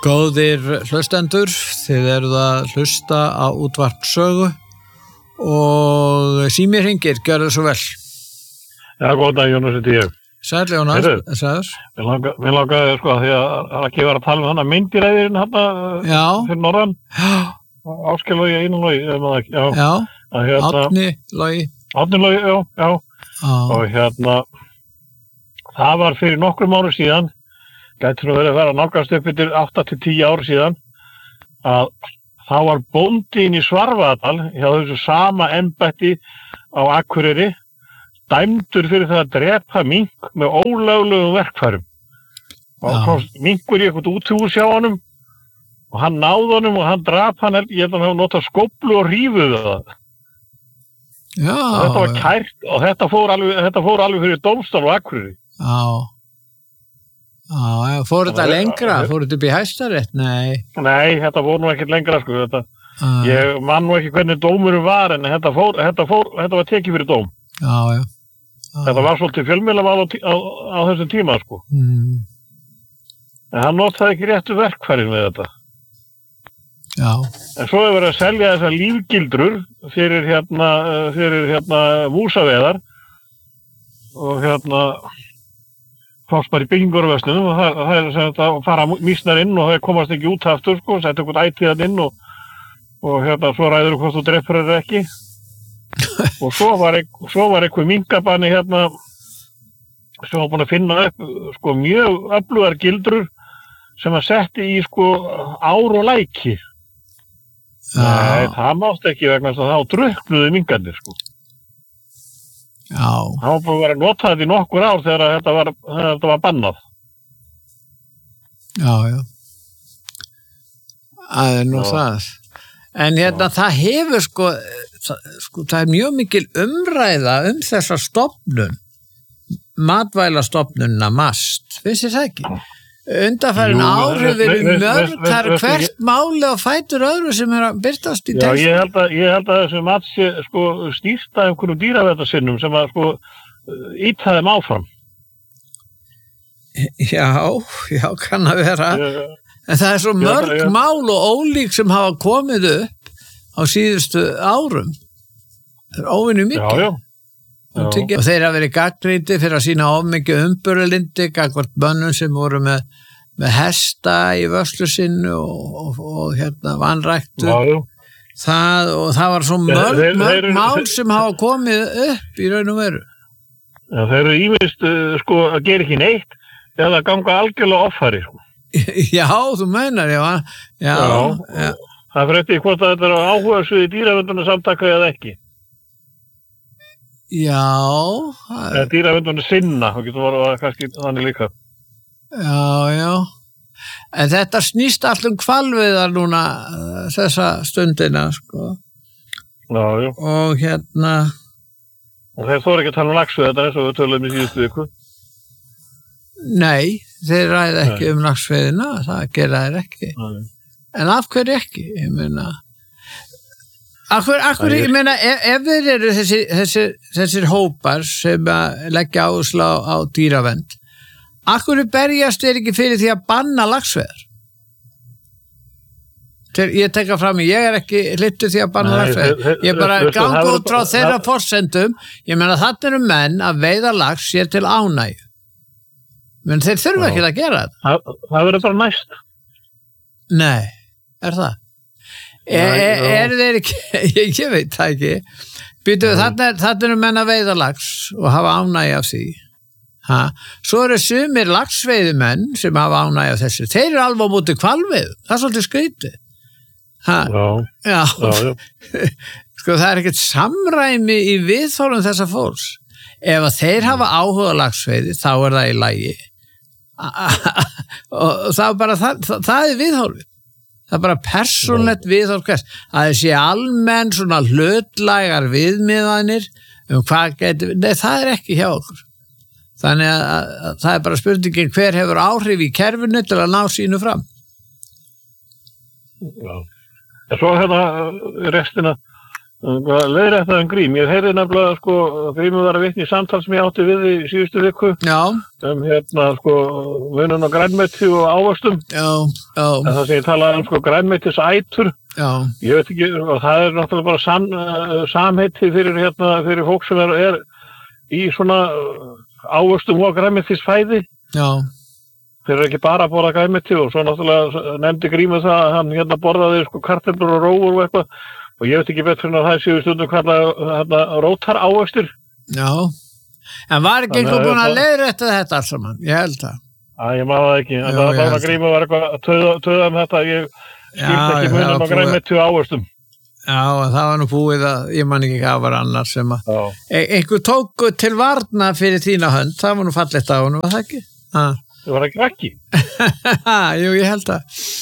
Góðir hlustendur, þið eruð að hlusta á útvarp Sögu og sími hringir, gjörðu svo vel. Já, góðan dag, Jónas, þetta ég. Sæll, Jónas, sæður. Mér langaði, sko, því að ekki var að tala hana myndiræðirinn fyrir norðan. Já. Áskilógi, Einarlogi, ef maður ekki, já. Já, Árni-Logi. Árni-Logi, já. Og það var fyrir nokkrum árum síðan, gæti nú verið að vera nálgast upp yfir 8 til 10 ár síðan, að þá var bóndinn í Svarfaðardal hjá þessu sama embætti á Akureyri dæmdur fyrir það að drepa mink með ólöglegum verkfærum. Og komst minkur í eitthvað útihús hjá honum og hann náði honum og hann drap hann, ég held að hann hafa notað skóflu og rífuðu það. Já. Og þetta var kært og þetta fór alveg fyrir dómstól á Akureyri. Já, fór þetta lengra? Fór þetta upp í Hæstarétt? Nei, þetta fór nú ekkert lengra, sko. Ég man nú ekki hvernig dómurinn var, en þetta var tekið fyrir dóm. Já. Þetta var svolítið fjölmiðlamál á þessum tíma, sko. En hann notaði ekki réttu verkfærin með þetta. Já. En svo hefur verið að selja þessar lífgildrur fyrir músaveðar og fórst bara í byggingarverslunum og það er sem að fara mísnar inn og það komast ekki út aftur, sko, setja eitthvað ætíðan inn og svo ræður hvort þú drepur þetta ekki. Og svo var eitthvað minkabanni sem var búin að finna upp, sko, mjög öflugar gildrur sem að setti í, sko, ár og læki. Nei, það mátti ekki vegna þess að þá drukknuðu minkarnir, sko. Já. Það var búin að vera notað í nokkur ár þegar þetta var bannað. Já. Það er nú það. En það hefur, sko, það er mjög mikil umræða þessa stofnun, matvælastofnunina MAST, finnst þér það ekki? Undanfarin áhrif verið mörg, það er hvert máli og fætur öðru sem er að birtast í textu. Já, ég held að þessu mat sé, sko, stýrt af einhverjum dýraverðarsinnum sem að, sko, ýta þeim áfram. Já, kann að vera. En það er svo mörg mál og ólík sem hafa komið upp á síðustu árum. Það er óvinni mikið. Já. Og þeir hafa verið gagnrýndir fyrir að sýna of mikið umburðarlyndi gagnvart bönnum sem voru með hesta í vörslu sinni og vanræktu. Já. Það var svo mörg mál sem hafa komið upp í raun og veru. Já, þeir eru ýmist, sko, að gera ekki neitt eða ganga algjörlega offari, sko. Já, þú meinar, já. Það fyrir eftir hvort að þetta er áhugasvið í dýraverndarsamtaka eða ekki. Já. Dýraverndarnir sinna, það getur verið kannski þannig líka. Já. En þetta snýst allt hvalveiðar núna þessa stundina, sko. Já. Og Og þeir þóra ekki að tala laxveiði, þetta er eins og við tölum í síðustu viku. Nei, þeir ræða ekki laxveiðina, það gera þeir ekki. Nei. En af hverju ekki? Ég meina... ég meina, ef þeir eru þessir hópar sem leggja áherslu á dýravernd, af hverju berjast þeir ekki fyrir því að banna laxveiðar? Ég teka fram ég er ekki hlyttur því að banna laxveiðar. Ég bara ganga út frá þeirra forsendum. Ég meina, þarna eru menn að veiða lax sér til ánægju. Men þeir þurfa ekki að gera þetta. Það verður bara næst. Nei, er það? Er þeir ekki, ég veit það ekki, þarna eru menn að veiða lax og hafa ánægja af því. Svo eru sumir laxveiðumenn sem hafa ánægja af þessu. Þeir eru alveg á móti hvalveiðum, það er svolítið skrítið. Já. Sko, það er ekkert samræmi í viðhorfum þessa fólks. Ef að þeir hafa áhuga laxveiði, þá er það í lagi. Og það er bara það er viðhorfið. Það er bara persónlegt viðhorf hvers. Að þessi almenn svona hlutlægar viðmiðanir hvað getur... Nei, það er ekki hjá okkur. Þannig að það er bara spurningin hver hefur áhrif í kerfinu til að ná sínu fram. Já. En svo restina leiðréttaðan Grím. Ég heyrði nefnilega, sko, Grímur var að vitna í samtal sem ég átti við í síðustu viku. Já. Sko, munun á grænmeti og ávöxtum. Já. En það sem ég talaði sko, grænmetisætur. Já. Ég veit ekki, og það náttúrulega bara samheiti fyrir fólk sem er í svona ávöxtum og grænmetisfæði. Já. Þeir eru ekki bara að borða grænmeti og svo náttúrulega nefndi Grímur það að hann borðaði sko kartöflur og rófur og eitthvað. Og ég veit ekki betur en að það séu stundum kallað rótar ávöxtur. Já, en var ekki einhver búin að leiðrétta þetta alls saman? Ég held það. Ég maður það ekki. Það var bara að Grímur var eitthvað að töða þetta. Ég skildi ekki munum á grænmeti og ávöxtum. Já, það var nú búið að, ég man ekki hvað var annars sem að einhver tók til varna fyrir þína hönd. Það var nú fallegt á honum, var það ekki? Það var ekki ekki. Jú, ég held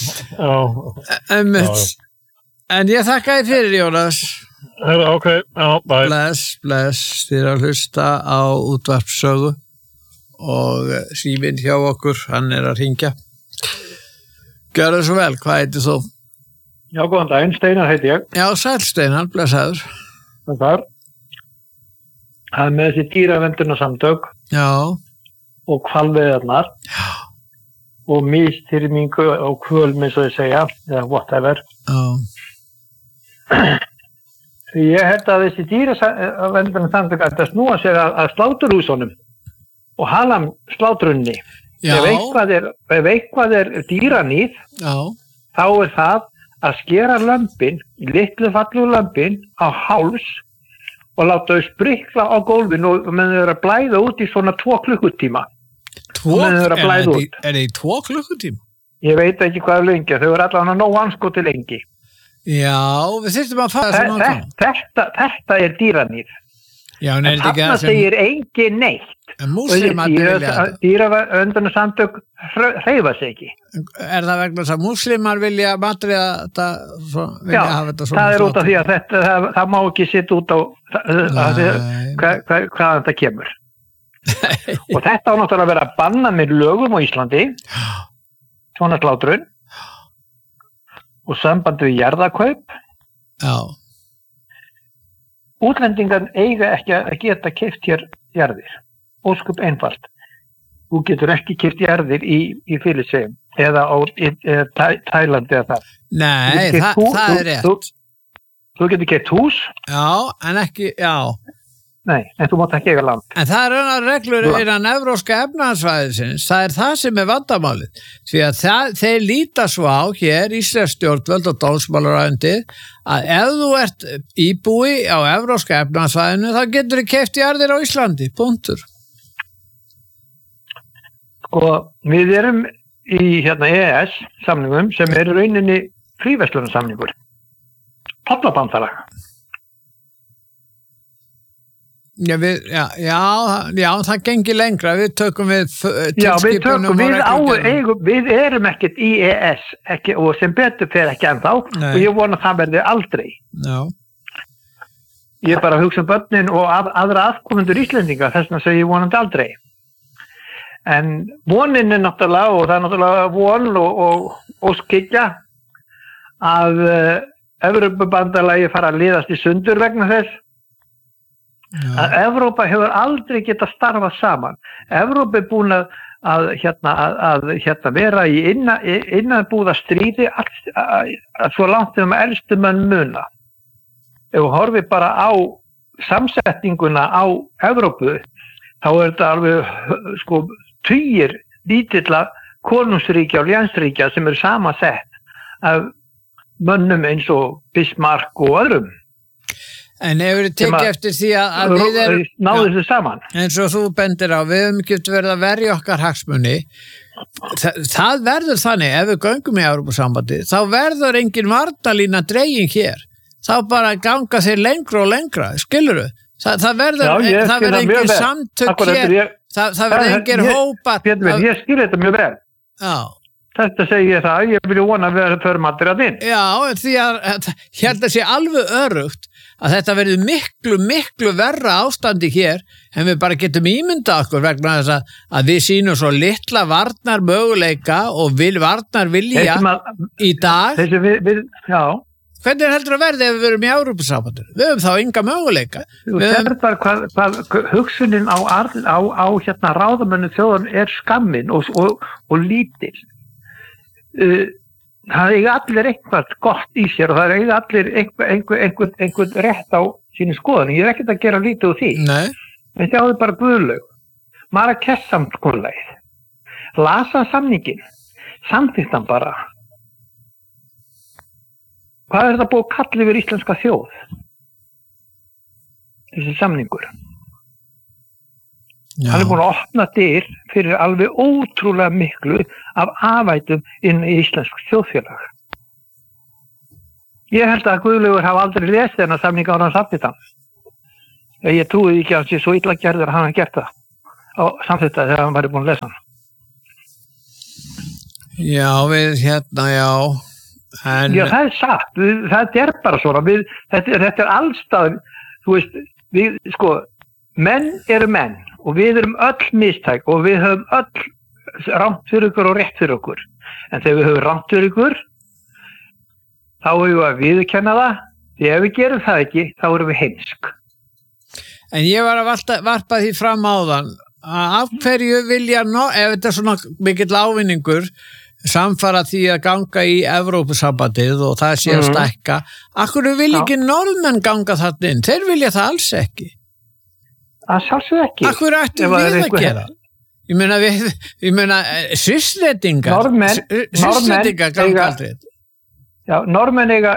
það. En ég þakka þér fyrir, Jónas. Ok, já, bye. Bless, þið að hlusta á útvarpssögu og síminn hjá okkur, hann að hringja. Gjörðu svo vel, hvað heitir þú? Já, góðan daginn, Steinar heiti ég. Já, sæl Steinar, blessaður. Það er með þessi dýravendunarsamtök. Já. Og hvalveiðarnar. Já. Og mistyrmingu og kvölm, eins og ég segja, eða whatever. Já. Ég held að þessi dýravendunarsamtök ætti að snúa sér að sláturhúsunum og halam slátrunni. Ef eitthvað er dýranýð, þá er það að skera lömbin, litlu fallu lömbin á háls og láta þau sprikla á gólfinu og menn þau eru að blæða út í svona 2 klukkutíma. Er það í 2 klukkutíma? Ég veit ekki hvað er lengi, þau eru allavega nóg anskoti lengi. Já, við þurftum að fara sem ákvæm. Þetta er dýranýð. Já, en þarna segir engin neitt. En múslimar vilja þetta. Dýravendunarsamtök hreyfa sig ekki. Er það vegna þess að múslimar vilja matriða þetta? Já, það er út af því að það má ekki sitt út á hvað þetta kemur. Og þetta á náttúrulega að vera að banna með lögum á Íslandi, svona slátrun, og sambandi við jarðakaup. Já. Útlendingar eiga ekki að geta keypt hér jarðir. Ósköp einfalt. Þú getur ekki keypt jarðir í Filippseyjum eða Tælandi eða það. Nei, það er rétt. Þú getur keypt hús. Já, en ekki, já. Nei, en þú mátt ekki eiga land. En það er raunar reglur innan evrópska efnahagsvæðisins, það er það sem er vandamálið. Því að þeir líta svo á hér, íslensk stjórnvöld og dómsmálaráðuneytið, að ef þú ert íbúi á evrópska efnahagsvæðinu, þá getur þið keypt jarðir á Íslandi, punktur. Sko, við erum í EES samningum sem eru rauninni fríverslunarsamningur. Tollabandalag. Já, það gengir lengra, við tökum við tilskipunum og reglugerðum. Við erum ekkert í EES og sem betur fer ekki ennþá og ég vona það verði aldrei. Já. Ég er bara að hugsa börnin og aðra afkomendur Íslendinga, þess vegna segi ég vonandi aldrei. En vonin er náttúrulega, og það er náttúrulega von og skikja að Evrópubandalagi fara að liðast í sundur vegna þess. Að Evrópa hefur aldrei getað starfað saman. Evrópa er búin að vera í innanbúða stríði svo langt um elstu menn muna. Ef við horfum bara á samsetninguna á Evrópu, þá er þetta alveg tugir lítilla konungsríkja og lénsríkja sem eru samansett af mönnum eins og Bismarck og öðrum. En hefur þið tekið eftir því að við erum náðu þessu saman. Eins og þú bendir á, við höfum ekki verið að verja okkar hagsmuni. Það verður þannig, ef við göngum í Evrópusambandi, þá verður engin varnarlína dregin hér. Þá bara ganga þeir lengra og lengra, skilurðu? Það verður engin samtök hér, það verður engin hópar. Ég skil þetta mjög vel. Já. Þetta segir ég það, ég vilja vona að vera förmatir að þinn. Já, því að ég held að sé alveg örugt að þetta verður miklu verra ástandi hér en við bara getum ímyndað okkur vegna þess að við sýnum svo litla varnar möguleika og varnar vilja í dag. Já. Hvernig heldur að verði ef við verum í Evrópusambandinu? Við höfum þá enga möguleika. Það er bara hvað hugsunin á hérna ráðamönnum þjóðan skammin og lítil. Það eiga allir eitthvað gott í sér og það eiga allir einhvern rétt á sínu skoðan. Ég ekkert að gera lítið úr því. Nei. En sjáðu bara Guðlaug. Marrakesh-samkomulagið. Lasa samningin. Samþykkt hann bara. Hvað þetta búið að kalla yfir íslenska þjóð? Þessi samningur. Já. Hann búin að opna dyr fyrir alveg ótrúlega miklu af afætum inn í íslensk þjóðfélag. Ég held að Guðlaugur hafa aldrei lesið þennan samning ára hann samþykkt hann. Ég trúi ekki að hann sé svo illa gerður að hann hafi gert það á samþykkt þegar hann væri búin að lesa hann. Já, við hérna, já. En... Já, það satt. Það bara svona. Þetta allstaðar. Þú veist, menn eru menn og við erum öll mistæk og við höfum öll rangt fyrir okkur og rétt fyrir okkur. En þegar við höfum rangt fyrir okkur, þá höfum við að viðurkenna það. Því ef við gerum það ekki, þá erum við heimsk. En ég var að varpa því fram áðan að af hverju vilja, ef þetta svona mikill ávinningur, samfara því að ganga í Evrópusambandið og það sé að stækka, akkur vil ekki Norðmenn ganga þarna inn? Þeir vilja það alls ekki. Það sjálfsög ekki. Akkur ættu við að gera? Ég meina, Svisslendingar ganga aldrei. Já, Norðmenn eiga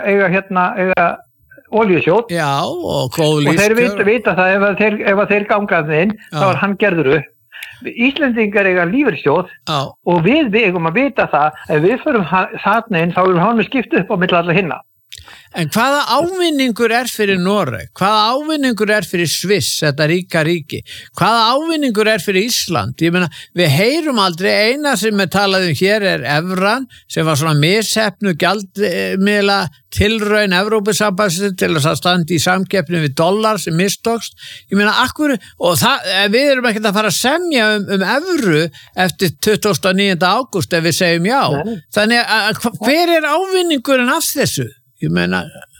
olíusjóð. Já, og kólískjör. Og þeir vita það ef þeir gangaði inn, þá hann gerður upp. Íslendingar eiga lífeyrissjóð og við eigum að vita það ef við förum þarna inn þá erum hann með skipt upp á milli alla hinna. En hvaða ávinningur fyrir Noreg? Hvaða ávinningur fyrir Sviss, þetta ríka ríki? Hvaða ávinningur fyrir Ísland? Ég meina, við heyrum aldrei, eina sem við talaðum hér evran, sem var svona misheppnu gjaldmiðla tilraun Evrópusambandsins til að standa í samkeppni við dollar sem mistókst. Ég meina, við erum ekkert að fara að semja um evru eftir 29. ágúst ef við segjum já. Þannig að hver ávinningurinn af þessu? Ég meina...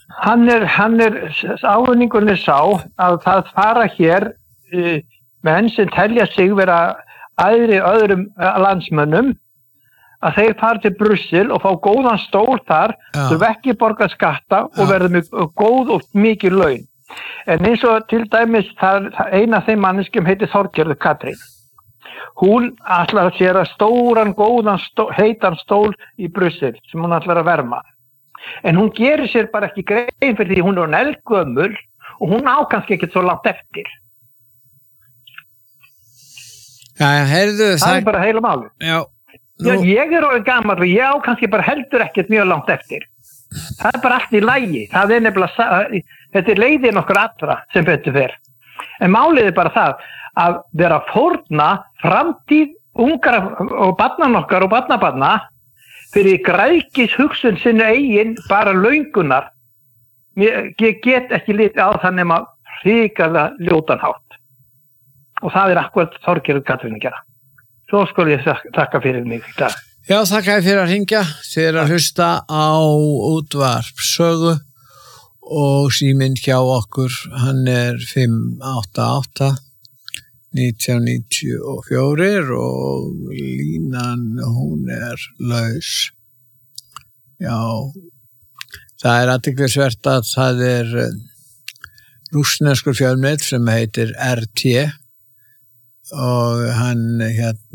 Ávinningurinn sá að það fara hér menn sem telja sig vera öðrum landsmönnum að þeir fara til Brussel og fá góðan stól þar, þurfa ekki borga skatta og verða með góð og mikið laun. En eins og til dæmis eina af þeim manneskjum heitir Þorgerður Katrín. Hún ætlar að sér að stóran, góðan, heitan stól í Brussel sem hún ætlar að verma. En hún gerir sér bara ekki grein fyrir því hún er eldgömul og hún á kannski ekkert svo langt eftir. Já, heyrðu það er bara heila máli. Já. Ég er orðinn gamall og ég á kannski bara heldur ekkert mjög langt eftir. Það er bara allt í lagi. Það er nefnilega, þetta leiðir nokkur allra sem betur fer. En málið er bara það að vera fórna framtíð ungar og barnan okkar og barnabarna fyrir græðkis hugsun sinni eigin bara löngunar. Ég get ekki litið á það nema hrikalega ljótan hátt. Og það er akkurat Þorgerður Katrín að gera. Svo skal ég þakka fyrir mig í dag. Já, þakka fyrir að hringja. Þið er að hlusta á útvarp sögu og síminn hjá okkur, hann er 588 1994 og línan hún er laus. Já, það er athyglisvert að það er rússneskur fjölmiðill sem heitir RT og hann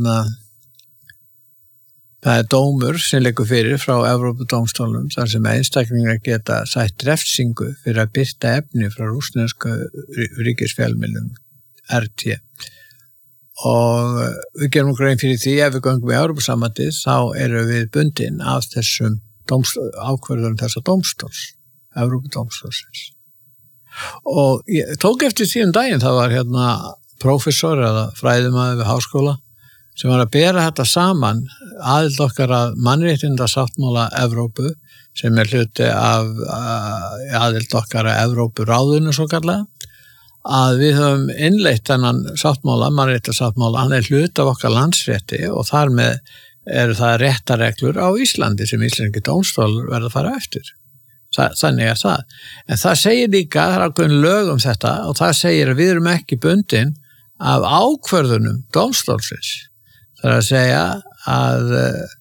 það er dómur sem liggur fyrir frá Evrópudómstólnum þar sem einstaklingar geta sætt refsingu fyrir að birta efni frá rússnesku ríkisfjölmiðlum RT. Og við gerum grein fyrir því ef við göngum í Evrópusambandið þá erum við bundin af þessum ákvörðunum þessa dómstóls, Evrópudómstólsins. Og ég tók eftir því daginn, það var prófessor eða fræðimaður við háskóla sem var að bera þetta saman aðild okkar að mannréttindasáttmála Evrópu sem er hluti af aðild okkar að Evrópuráðinu svo kallega, að við höfum innleitt þennan sáttmála, mannréttindasáttmála, hann er hluti af okkar landsrétti og þar með eru það réttareglur á Íslandi sem íslenski dómstól verða að fara eftir. Þannig það. En það segir líka, það ákveðin lög þetta og það segir að við erum ekki bundin af ákvörðunum dómstólsins. Það að segja að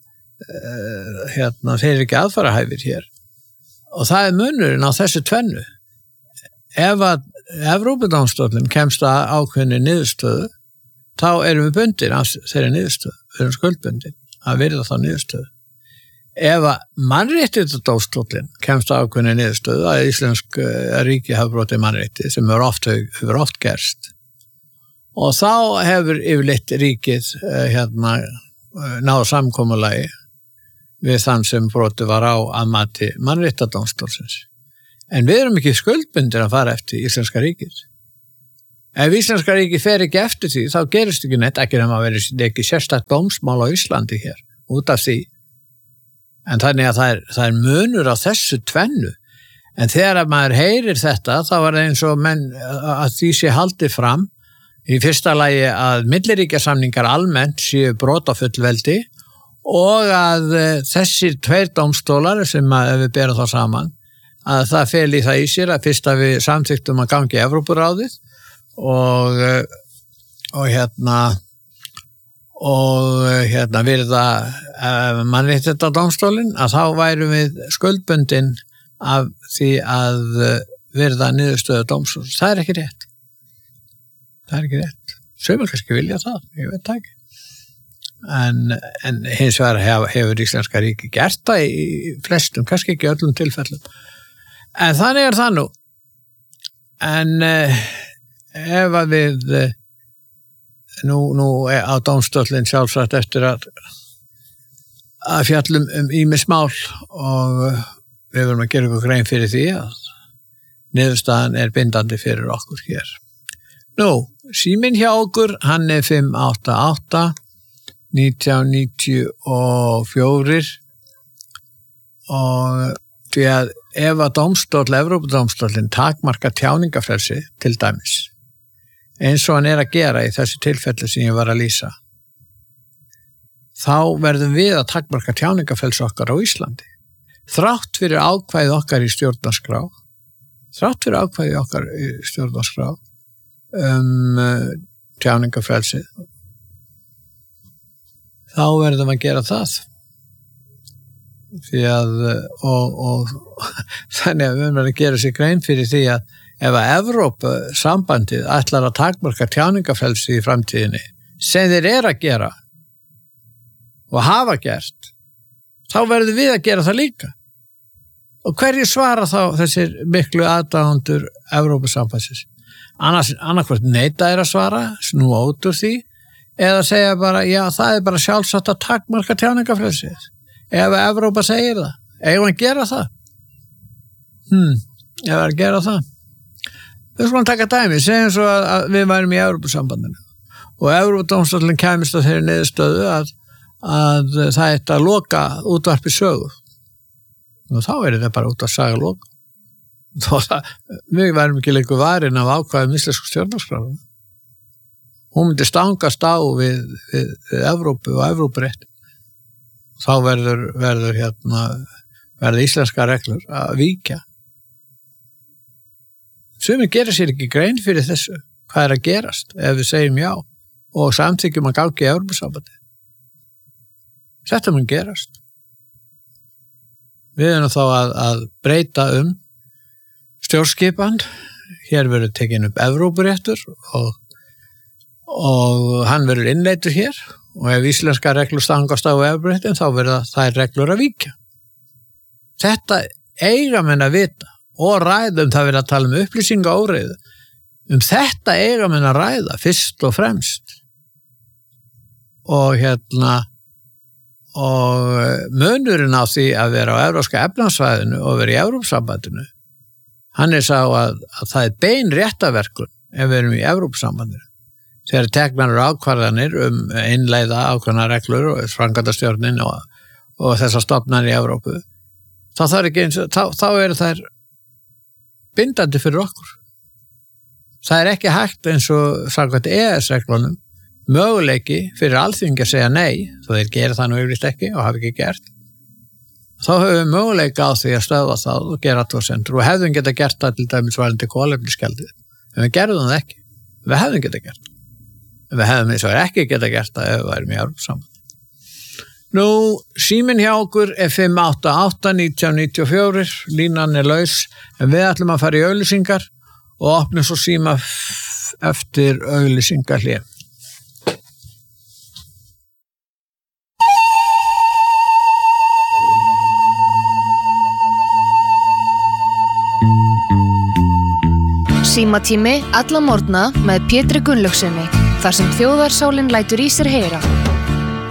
þeir ekki aðfarahæfir hér. Og það munurinn á þessu tvennu. Ef að Evrópudómstóllinn kemst að ákveðinni niðurstöðu, þá erum við bundin af þeirri niðurstöðu. Við erum skuldbundin að virða þá niðurstöðu. Ef að mannréttindadómstóllinn kemst að ákveðinni niðurstöðu að Íslensk ríki hafa brotið mannrétti sem hefur oft gerst. Og þá hefur yfirleitt ríkið náð samkomulagi við þann sem brotið var á að mati mannréttindadómstólsins. En við erum ekki skuldbundir að fara eftir Íslenska ríkið. Ef Íslenska ríkið fer ekki eftir því, þá gerist ekki neitt, ekki nema að vera ekki sérstakt dómsmál á Íslandi hér, út af því. En þannig að það er munur á þessu tvennu. En þegar að maður heyrir þetta, þá var það eins og að því sé haldið fram, í fyrsta lagi að milliríkjasamningar almennt séu brot á fullveldi og að þessir tveir dómstólar sem ef við berum þá saman, að það fel í það í sér að fyrst að við samþyktum að gangi Evrópuráðið og virða mannréttindadómstólinn, að þá værum við skuldbundin af því að virða niðurstöðu dómstóls. Það er ekki rétt. Sumir kannski vilja það, ég veit það ekki. En hins vegar hefur Íslenska ríki gert það í flestum, kannski ekki öllum tilfellum. En þannig er það nú. En ef að við nú á dómstóllinn sjálfsagt eftir að fjallum ýmis mál og við verum að gera ykkur grein fyrir því að niðurstaðan er bindandi fyrir okkur hér. Nú, síminn hjá okkur, hann er 588 1994 og því að ef að Evrópudómstóllinn takmarka tjáningafrelsi til dæmis, eins og hann er að gera í þessu tilfelli sem ég var að lýsa, þá verðum við að takmarka tjáningafrelsi okkar á Íslandi. Þrátt fyrir ákvæði okkar í stjórnarskrá, tjáningafrelsi, þá verðum að gera það. Því að og þannig að við verðum að gera sér grein fyrir því að ef að Evrópusambandið ætlar að takmarka tjáningafrelsi í framtíðinni sem þeir eru að gera og hafa gert, þá verðum við að gera það líka. Og hverju svara þá þessir miklu aðdáendur Evrópusambandsins? Annarkvort neita þeir að svara, snúa út úr því, eða segja bara, já, það er bara sjálfsagt að takmarka tjáningafrelsið. Ef Evrópa segir það, eigum að gera það? Ef að gera það. Við skulum taka dæmi, segjum svo að við værum í Evrópusambandinu og Evrópudómstóllinn kæmist að þeirri niðurstöðu að það ætti að loka útvarpi sögu. Og þá er þetta bara út að saga loka. Við værum ekki lengur varin af ákvæðum íslensku stjórnarskrána. Hún myndi stangast á við Evrópu og Evrópurétt. Þá verður íslenska reglur að víkja. Sumir gera sér ekki grein fyrir þessu, hvað er að gerast ef við segjum já og samþykjum að gangi í Evrópusambandi. Þetta mun gerast. Við erum þá að breyta stjórnskipan. Hér verður tekin upp Evrópuréttur og hann verður innleiddur hér og ef íslenska reglur stangast á Evrópuréttin þá verður þær reglur að víkja. Þetta eiga menn að vita og ræða það verður að tala upplýsinga óreiðu. Þetta eiga menn að ræða fyrst og fremst. Og munurinn á því að vera á evrópska efnahagssvæðinu og vera í Evrópusambandinu, hann er sá að það er bein réttaverkun ef við erum í Evrópusambandinu. Þegar teknar ákvarðanir innleiða ákveðnar reglur og framkvæmdastjórnin og þessar stofnanir í Evrópu, þá eru þær bindandi fyrir okkur. Það er ekki hægt eins og samkvæmt EES-reglunum möguleiki fyrir alþingi að segja nei, þó þeir gera það nú yfirleitt ekki og hafa ekki gert. þá höfum við möguleika á því að stöðva það og gera athugasemdir og hefðum geta gert það til dæmis varðandi kolefnisgjaldið. En við gerðum það ekki. Við hefðum geta gert það. En við hefðum eins og ekki geta gert það ef við værum í Evrópusambandi. Nú, síminn hjá okkur er 588-1994, línan er laus, en við ætlum að fara í auglýsingar og opnum svo síma eftir auglýsingahlé. Símatími alla morgna með Pétri Gunnlaugsssyni, þar sem þjóðarsálin lætur í sér heyra.